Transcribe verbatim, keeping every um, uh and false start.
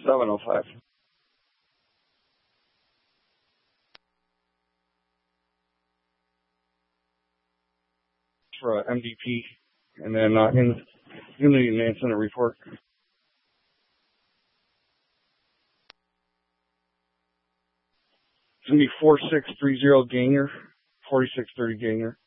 seven oh five. For uh, M D P, and then uh, in Unity and incident report. It's going to be four six three zero Ganger, forty-six thirty Ganger.